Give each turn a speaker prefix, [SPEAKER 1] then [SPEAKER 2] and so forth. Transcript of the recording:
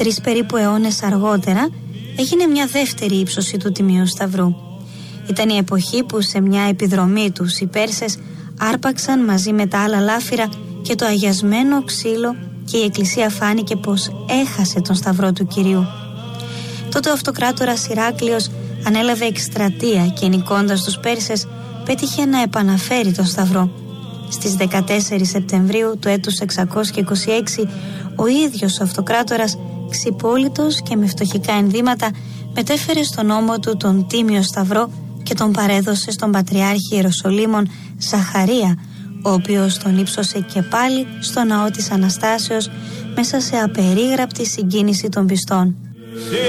[SPEAKER 1] 3 περίπου αιώνες αργότερα έγινε μια δεύτερη ύψωση του Τιμίου Σταυρού. Ήταν η εποχή που σε μια επιδρομή τους οι Πέρσες άρπαξαν μαζί με τα άλλα λάφυρα και το αγιασμένο ξύλο και η εκκλησία φάνηκε πως έχασε τον Σταυρό του Κυρίου. Τότε ο αυτοκράτορας Ηράκλειος ανέλαβε εκστρατεία και νικώντας τους Πέρσες πέτυχε να επαναφέρει τον Σταυρό. Στις 14 Σεπτεμβρίου του έτους 626 ο ίδιος ο αυτοκράτορας, ξυπόλυτος και με φτωχικά ενδύματα, μετέφερε στον ώμο του τον Τίμιο Σταυρό και τον παρέδωσε στον Πατριάρχη Ιεροσολύμων Ζαχαρία, ο οποίος τον ύψωσε και πάλι στο ναό της Αναστάσεως μέσα σε απερίγραπτη συγκίνηση των πιστών.